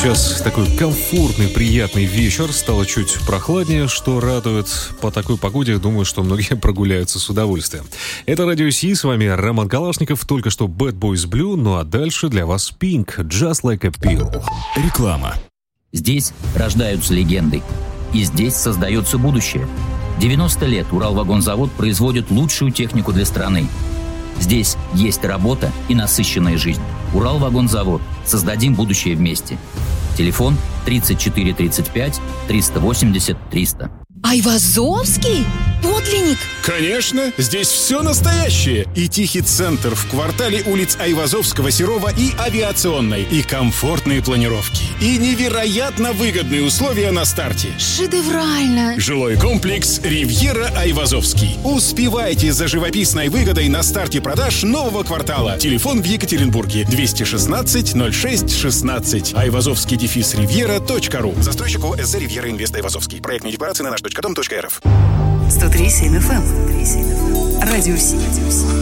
Сейчас такой комфортный, приятный вечер. Стало чуть прохладнее, что радует. По такой погоде, думаю, что многие прогуляются с удовольствием. Это Радио Си, с вами Роман Калашников. Только что Bad Boys Blue, ну а дальше для вас Pink, Just Like a Pill. Реклама. Здесь рождаются легенды. И здесь создается будущее. 90 лет Уралвагонзавод производит лучшую технику для страны. Здесь есть работа и насыщенная жизнь. Уралвагонзавод. Создадим будущее вместе. Телефон 34 35 380 300. Айвазовский? Подлинник? Конечно, здесь все настоящее. И тихий центр в квартале улиц Айвазовского, Серова и Авиационной. И комфортные планировки. И невероятно выгодные условия на старте. Шедеврально. Жилой комплекс «Ривьера Айвазовский». Успевайте за живописной выгодой на старте продаж нового квартала. Телефон в Екатеринбурге 216 06 16. Айвазовский-ривьера.ру. Застройщик ОСЗ «Ривьера Инвест Айвазовский». Проектные декларации на наш.дом.рф. 103.7 FM. Радио Си.